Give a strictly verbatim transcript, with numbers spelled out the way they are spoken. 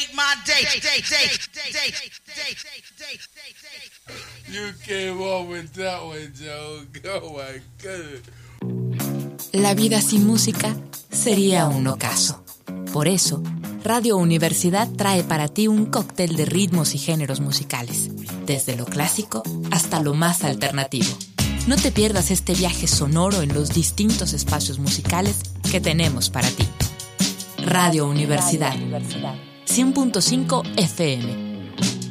made my day. Day, day, day, day, day, day, day. You came on with that one, Joe. Oh my God. La vida sin música sería un ocaso. Por eso, Radio Universidad trae para ti un cóctel de ritmos y géneros musicales, desde lo clásico hasta lo más alternativo. No te pierdas este viaje sonoro en los distintos espacios musicales que tenemos para ti. Radio Universidad, cien punto cinco F M.